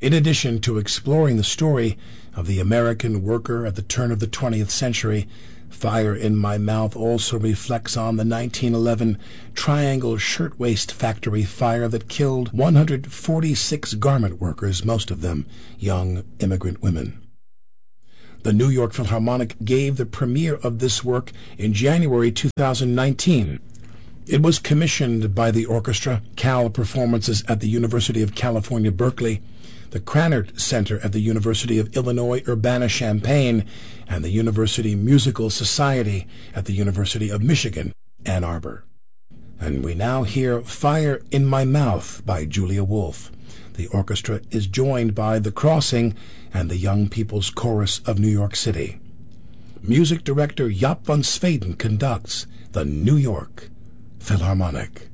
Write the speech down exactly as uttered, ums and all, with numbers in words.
In addition to exploring the story of the American worker at the turn of the twentieth century, Fire in My Mouth also reflects on the nineteen eleven Triangle Shirtwaist Factory fire that killed one hundred forty-six garment workers, most of them young immigrant women. The New York Philharmonic gave the premiere of this work in January two thousand nineteen. It was commissioned by the orchestra, Cal Performances at the University of California, Berkeley, the Krannert Center at the University of Illinois Urbana-Champaign, and the University Musical Society at the University of Michigan, Ann Arbor. And we now hear Fire in My Mouth by Julia Wolf. The orchestra is joined by The Crossing and the Young People's Chorus of New York City. Music director Jaap van Zweden conducts the New York Philharmonic.